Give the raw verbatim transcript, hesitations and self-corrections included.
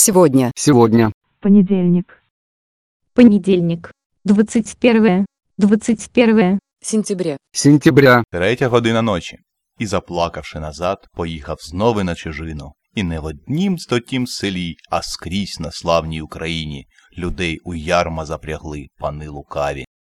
Сегодня. Сегодня. Понедельник. Понедельник. двадцать первое. двадцать первое. Сентября. Сентября. Третя година ночі. І, заплакавши назад, поїхав знову на чужину. І не в однім стотім селі, а скрізь на славній Україні людей у ярма запрягли пани лукаві.